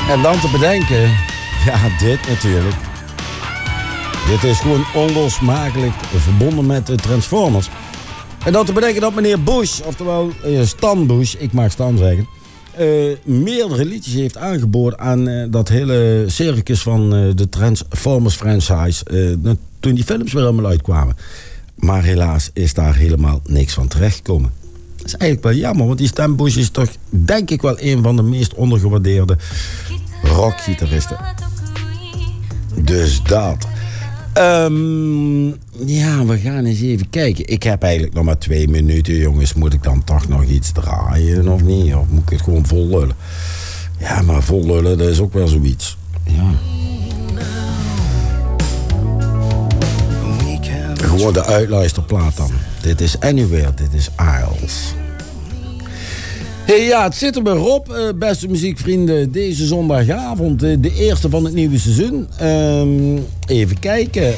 En dan te bedenken, ja, dit natuurlijk. Dit is gewoon onlosmakelijk verbonden met de Transformers. En dan te bedenken dat meneer Bush, oftewel Stan Bush, ik mag Stan zeggen, meerdere liedjes heeft aangeboden aan dat hele circus van de Transformers franchise. Toen die films weer helemaal uitkwamen. Maar helaas is daar helemaal niks van terechtgekomen. Dat is eigenlijk wel jammer, want die Stan Bush is toch, denk ik, wel een van de meest ondergewaardeerde rockgitaristen. Dus dat. Ja, we gaan eens even kijken. Ik heb eigenlijk nog maar 2 minuten, jongens. Moet ik dan toch nog iets draaien of niet? Of moet ik het gewoon vol lullen? Ja, maar vol lullen, dat is ook wel zoiets. Ja. Gewoon de uitluisterplaat dan. Dit is Anywhere, dit is Isles. Hey, ja, het zit er weer op, beste muziekvrienden. Deze zondagavond, de eerste van het nieuwe seizoen. Even kijken.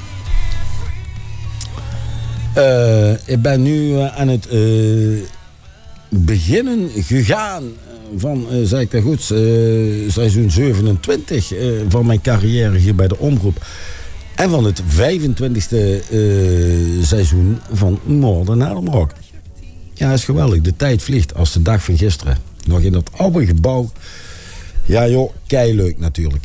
Ik ben nu aan het beginnen gegaan van, zeg ik dat goed, seizoen 27 van mijn carrière hier bij de Omroep. En van het 25e seizoen van Modern Haarlem Rock. Ja, dat is geweldig. De tijd vliegt als de dag van gisteren. Nog in dat oude gebouw. Ja joh, keileuk natuurlijk.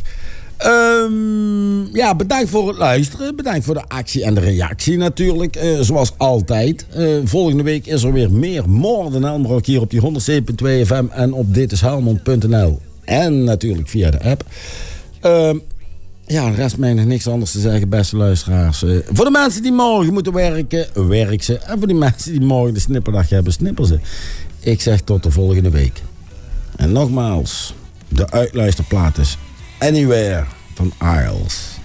Ja, bedankt voor het luisteren. Bedankt voor de actie en de reactie natuurlijk. Zoals altijd. Volgende week is er weer meer Modern Haarlem Rock hier op die 107.2 FM en op ditishelmond.nl. En natuurlijk via de app. Ja, er rest mij nog niks anders te zeggen, beste luisteraars. Voor de mensen die morgen moeten werken, werk ze. En voor die mensen die morgen de snipperdag hebben, snipper ze. Ik zeg tot de volgende week. En nogmaals, de uitluisterplaat is Anywhere van Isles.